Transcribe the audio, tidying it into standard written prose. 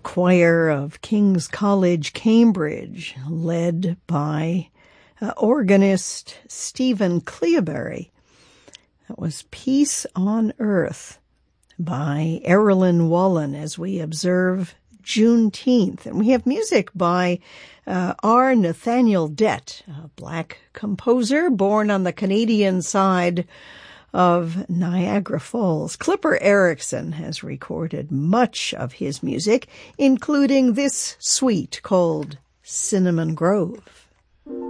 choir of King's College, Cambridge, led by organist Stephen Cleobury. That was Peace on Earth by Erilyn Wallen as we observe Juneteenth. And we have music by R. Nathaniel Dett, a black composer born on the Canadian side of Niagara Falls. Clipper Erickson has recorded much of his music, including this suite called Cinnamon Grove.